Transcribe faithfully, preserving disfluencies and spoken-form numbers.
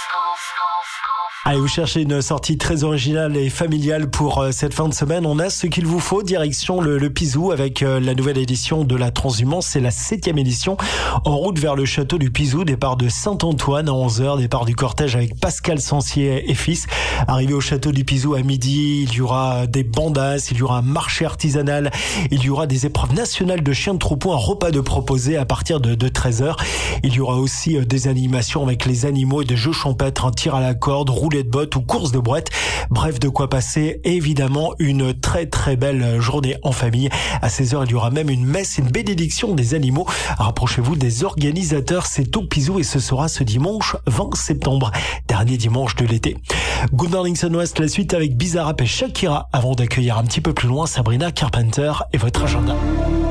Allez, vous cherchez une sortie très originale et familiale pour euh, cette fin de semaine. On a ce qu'il vous faut, direction le, le Pizou avec euh, la nouvelle édition de la Transhumance. C'est la septième édition. En route vers le château du Pizou, départ de Saint-Antoine à onze heures, départ du cortège avec Pascal Sancier et fils. Arrivé au château du Pizou à midi, il y aura des bandasses, il y aura un marché artisanal, il y aura des épreuves nationales de chiens de troupeau, un repas de proposé à partir de, de treize heures. Il y aura aussi euh, des animations avec les animaux et des jeux champêtres, un tir à la corde, roulette de bottes ou course de brouette. Bref, de quoi passer évidemment une très très belle journée en famille. À seize heures, il y aura même une messe, une bénédiction des animaux. Rapprochez-vous des organisateurs, c'est au Pizou et ce sera ce dimanche vingt septembre, dernier dimanche de l'été. Good Morning Sun-Ouest, la suite avec Bizarrap et Shakira avant d'accueillir un petit peu plus loin Sabrina Carpenter et votre agenda.